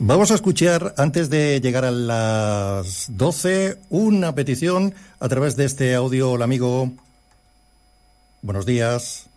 Vamos a escuchar, antes de llegar a las 12, una petición a través de este audio. Hola, amigo. Buenos días.